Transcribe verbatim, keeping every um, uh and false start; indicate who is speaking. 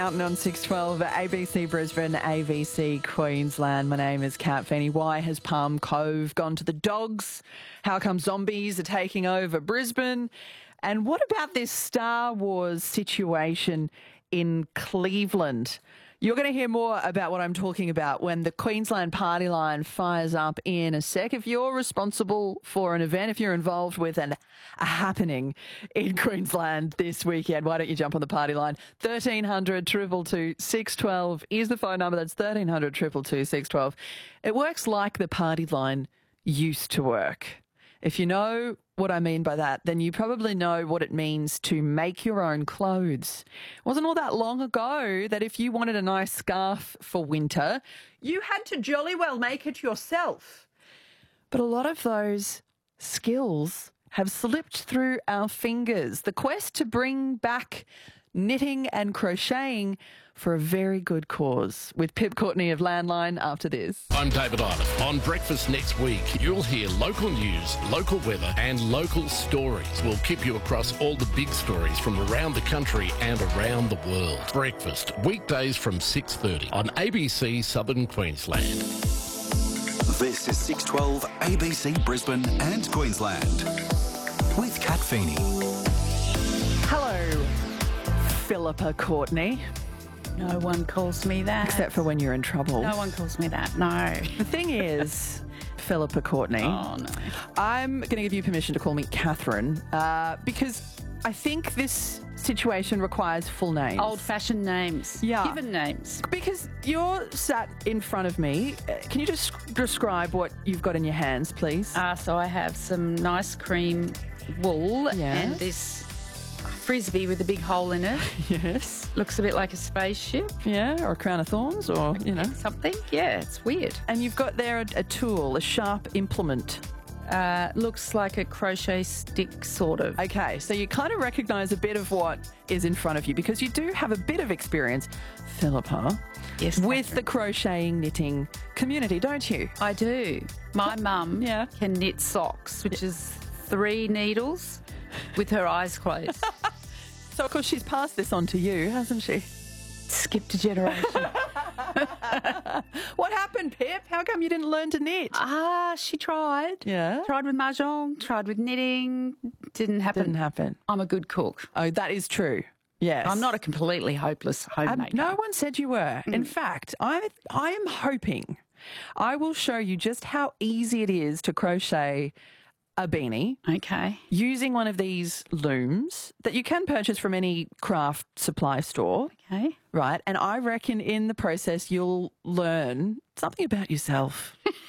Speaker 1: Out and on six twelve, A B C Brisbane, A B C Queensland. My name is Kat Feeney. Why has Palm Cove gone to the dogs? How come zombies are taking over Brisbane? And what about this Star Wars situation in Cleveland? You're going to hear more about what I'm talking about when the Queensland Party Line fires up in a sec. If you're responsible for an event, if you're involved with an, a happening in Queensland this weekend, why don't you jump on the Party Line? thirteen hundred, two two two, six one two is the phone number. That's thirteen hundred, two two two, six one two. It works like the Party Line used to work. If you know what I mean by that, then you probably know what it means to make your own clothes. It wasn't all that long ago that if you wanted a nice scarf for winter, you had to jolly well make it yourself. But a lot of those skills have slipped through our fingers. The quest to bring back knitting and crocheting for a very good cause. With Pip Courtney of Landline after this.
Speaker 2: I'm David Island. On Breakfast next week, you'll hear local news, local weather and local stories. We'll keep you across all the big stories from around the country and around the world. Breakfast, weekdays from six thirty on A B C Southern Queensland.
Speaker 3: This is six twelve A B C Brisbane and Queensland with Kat Feeney.
Speaker 1: Hello, Philippa Courtney.
Speaker 4: No one calls me that.
Speaker 1: Except for when you're in trouble.
Speaker 4: No one calls me that, no.
Speaker 1: The thing is, Philippa Courtney,
Speaker 4: Oh, no.
Speaker 1: I'm going to give you permission to call me Catherine uh, because I think this situation requires full names.
Speaker 4: Old-fashioned names.
Speaker 1: Yeah.
Speaker 4: Given names.
Speaker 1: Because you're sat in front of me. Uh, Can you just describe what you've got in your hands, please?
Speaker 4: Uh, so I have some nice cream wool
Speaker 1: Yes.
Speaker 4: and this frisbee with a big hole in it.
Speaker 1: Yes.
Speaker 4: Looks a bit like a spaceship.
Speaker 1: Yeah, or a crown of thorns, or, you know.
Speaker 4: Something. Yeah, it's weird.
Speaker 1: And you've got there a, a tool, a sharp implement.
Speaker 4: Uh, looks like a crochet stick, sort of.
Speaker 1: Okay, so you kind of recognise a bit of what is in front of you because you do have a bit of experience, Philippa,
Speaker 4: Yes,
Speaker 1: with
Speaker 4: Catherine.
Speaker 1: the crocheting, knitting community, don't you?
Speaker 4: I do. My mum
Speaker 1: Yeah.
Speaker 4: can knit socks, which is three needles with her eyes closed.
Speaker 1: So, of course, she's passed this on to you, hasn't she?
Speaker 4: Skipped a generation.
Speaker 1: What happened, Pip? How come you didn't learn to knit?
Speaker 4: Ah, she tried.
Speaker 1: Yeah.
Speaker 4: Tried with mahjong, tried with knitting. Didn't happen.
Speaker 1: Didn't happen.
Speaker 4: I'm a good cook.
Speaker 1: Oh, that is true. Yes.
Speaker 4: I'm not a completely hopeless
Speaker 1: Um,
Speaker 4: homemaker.
Speaker 1: no one said you were. In fact, I I am hoping I will show you just how easy it is to crochet a beanie
Speaker 4: Okay.
Speaker 1: using one of these looms that you can purchase from any craft supply store,
Speaker 4: Okay.
Speaker 1: right? And I reckon in the process you'll learn something about yourself.